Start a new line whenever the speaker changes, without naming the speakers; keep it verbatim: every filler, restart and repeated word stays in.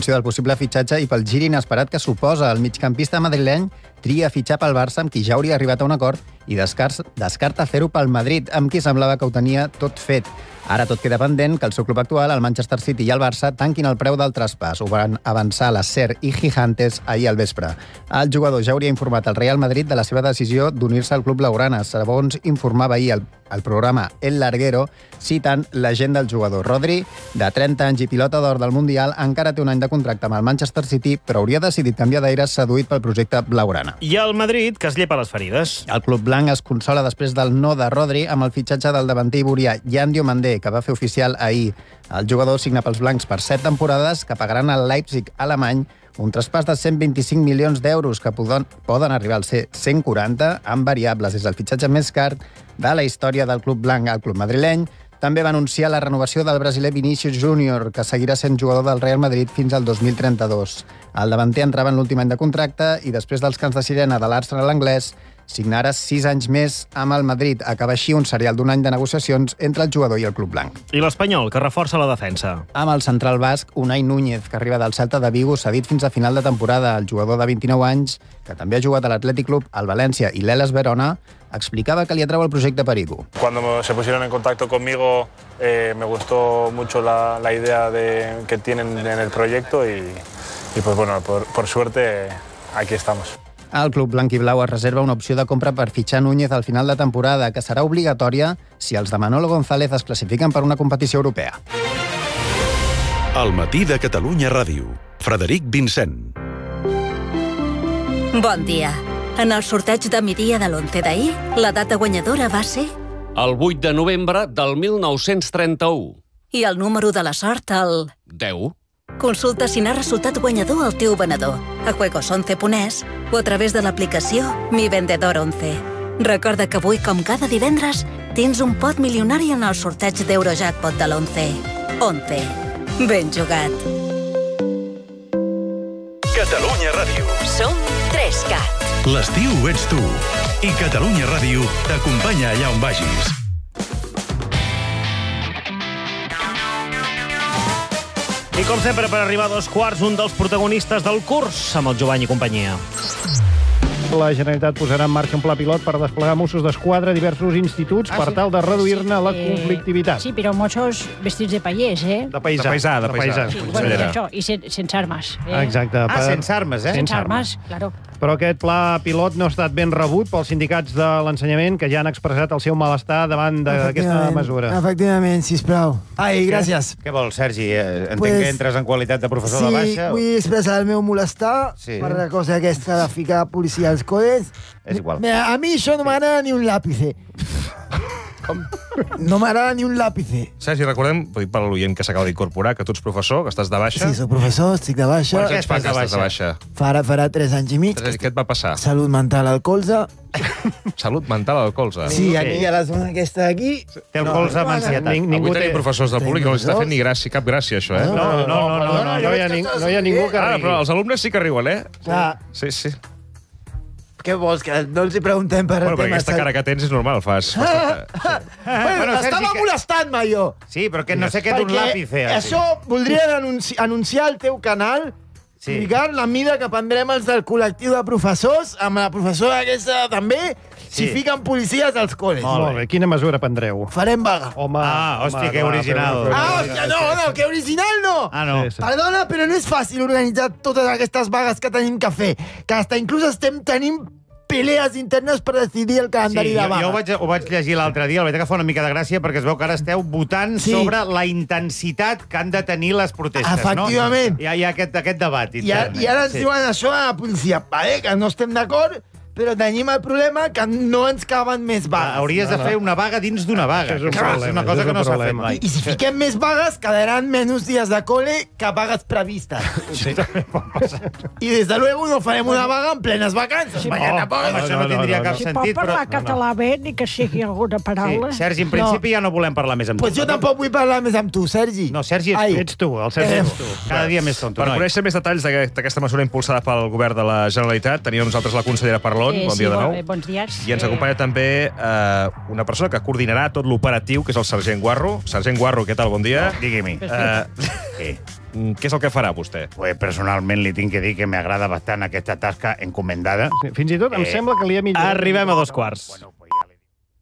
informació del possible fitxatge i pel gir inesperat que suposa. El migcampista madrileny tria fitxar pel Barça, amb qui ja hauria arribat a un acord, i descarta fer-ho pel Madrid, amb qui semblava que ho tenia tot fet. Ara tot queda pendent que el seu club actual, el Manchester City i el Barça, tanquin el preu del traspàs. Ho van avançar la SER i Gigantes ahir al vespre. El jugador ja hauria informat al Real Madrid de la seva decisió d'unir-se al club blaugrana, segons informava ahir el, el programa El Larguero, citant l'agent del jugador. Rodri, de trenta anys i pilota d'or del Mundial, encara té un any de contracte amb el Manchester City, però hauria decidit canviar d'aires seduït pel projecte blaugrana.
I el Madrid, que es llepa les ferides.
El club blanc es consola després del no de Rodri amb el fitxatge del davanter iborià Yan Diomandé, que va fer oficial ahir. El jugador signa pels blancs per set temporades que pagaran al Leipzig alemany un traspàs de cent vint-i-cinc milions d'euros que poden, poden arribar a ser cent quaranta amb variables. És el fitxatge més car de la història del club blanc. El club madrileny també va anunciar la renovació del brasiler Vinícius Júnior, que seguirà sent jugador del Real Madrid fins al dos mil trenta-dos. El davanter entrava en l'últim any de contracte i després dels cants de sirena de l'Arsenal anglès signarà sis anys més amb el Madrid. Acaba així un serial d'un any de negociacions entre el jugador i el club blanc.
I l'Espanyol, que reforça la defensa.
Amb el central basc, Unai Núñez, que arriba del Celta de Vigo, cedit fins a final de temporada. El jugador de vint-i-nou anys, que també ha jugat a l'Atlètic Club, al València i l'Elas Verona, explicava que li atreu el projecte Perico.
Cuando se pusieron en contacto conmigo, eh, me gustó mucho la, la idea de, que tienen en el proyecto y, y pues bueno, por, por suerte, aquí estamos.
El club blanc i blau es reserva una opció de compra per fitxar Núñez al final de temporada, que serà obligatòria si els de Manolo González es classifiquen per una competició europea.
El matí de Catalunya Ràdio. Frederic Vincent.
Bon dia. En el sorteig de migdia de l'onze d'ahir, la data guanyadora va ser...
El vuit de novembre del mil nou-cents trenta-u.
I el número de la sort, el...
deu.
Consulta si n'ha resultat guanyador el teu venedor a juegos once punt es o a través de l'aplicació Mi Vendedor once. Recorda que avui, com cada divendres, tens un pot milionari en el sorteig d'Eurojackpot de l'onze. once. Ben jugat.
Catalunya Ràdio.
Som tres cat.
L'estiu ets tu. I Catalunya Ràdio t'acompanya allà on vagis.
I com sempre, per arribar a dos quarts, un dels protagonistes del curs, amb el Jovany i companyia.
La Generalitat posarà en marxa un pla pilot per desplegar Mossos d'Esquadra a diversos instituts
Ah,
per
sí?
tal de reduir-ne
Sí,
la
eh,
conflictivitat.
Sí, però Mossos vestits de paiers, eh?
De paisà.
De paisà, de paisà.
Sí, bueno,
consellera.
això, i sen, sense armes. Eh?
Exacte.
Ah,
per-
sense armes, eh?
Sense armes, claro.
Però aquest pla pilot no ha estat ben rebut pels sindicats de l'ensenyament, que ja han expressat el seu malestar davant d'aquesta mesura.
Efectivament, sisplau. Ai, gràcies.
Què vols, Sergi? Eh, Entenc
Pues-
que entres en qualitat de professor
Sí,
de baixa. o-
vull expressar el meu molestar
Sí.
per la cosa aquesta de ficar policia als col·les.
És igual.
Mira, a mi això no m'agrada ni un làpice. Com? No m'agrada ni un làpice.
Sergi, recordem, vull dir per l'oient que s'acaba d'incorporar, que tu ets professor, que estàs de baixa.
Sí, soc professor, estic de baixa.
Quants anys fa que estàs de baixa?
Farà, farà tres anys i mig.
Què et va passar?
Salut mental al colze.
Salut mental al colze.
Sí, aquí a la zona aquesta d'aquí.
Té el colze amb ansietat.
Ning- Avui tenim professors del públic, no els està fent ni gràcia, cap gràcia, això, eh?
No, no, no, no, no, no, hi ha, ning no hi ha ningú que
Ah,
rigui.
però els alumnes sí que riuen, eh?
Clar.
Sí, sí.
Què vols, que no els hi preguntem per
Bueno,
el
perquè
tema...
aquesta cara que tens és normal, fas... fas
Bueno,
Bueno, Sergi,
estava
que-
molestant-me, jo.
Sí, però que no sé què d'un
Perquè
làpice.
això voldria anunci anunciar al teu canal
Sí.
explicar la mida que prendrem els del col·lectiu de professors, amb la professora aquesta també, si
Sí.
fiquen policies als col·les.
Molt bé, quina mesura prendreu?
Farem vaga.
Home,
Ah, hòstia,
home,
que
va,
original.
feu una cosa.
Ah, hòstia, no, no, que original no!
Ah, no.
Sí, sí.
Perdona, però no és fàcil organitzar totes aquestes vagues que tenim que fer, que hasta inclús estem tenint pelees internes per decidir el
Sí,
calendari
jo,
de vaga.
jo ho, vaig, ho vaig llegir l'altre dia, la veritat que fa una mica de gràcia perquè es veu que ara esteu votant
Sí.
sobre la intensitat que han de tenir les protestes,
Efectivament.
no? Hi ha, hi ha aquest, aquest debat
I, ara,
intern.
I ara ens
Sí.
diuen això a la policia, vale, que no estem d'acord, però tenim el problema que no ens caben més vagues.
Hauries de fer una vaga dins d'una vaga.
Això és un
Clar,
problema,
és una
això
cosa
és
que
un
no s'ha fet
problema.
mai.
I si fiquem més vagues, quedaran menys dies de col·le que vagues previstes.
Sí, també pot passar.
I des de luego no farem una vaga en plenes vacances.
Sí,
perquè
no,
tampoc...
Home, això no, tindria cap
Si pot
sentit, però...
parlar català bé, ni que sigui alguna paraula.
Sí, Sergi, en principi ja no volem parlar més amb tu.
Pues jo tampoc vull parlar més amb tu, Sergi.
No, Sergi, ets
Ai.
tu.
Ets tu, el Sergi
Eh.
ets tu.
Cada dia més tonto.
Per
noi.
conèixer més detalls d'aquest- d'aquesta mesura impulsada pel govern de la Generalitat, tenim amb nosaltres la consellera Parlon.
Eh,
Bon
sí,
dia de nou.
eh, bons dies.
I ens acompanya també eh, una persona que coordinarà tot l'operatiu, que és el sergent Guarro. Sergent Guarro, què tal? Bon dia.
Digui-m'hi.
Eh,
Què?
què és el que farà vostè?
Pues personalment li tinc que dir que m'agrada bastant aquesta tasca encomendada.
Fins i tot em
Eh,
sembla que li ha millorat.
Arribem a dos quarts.
Bueno,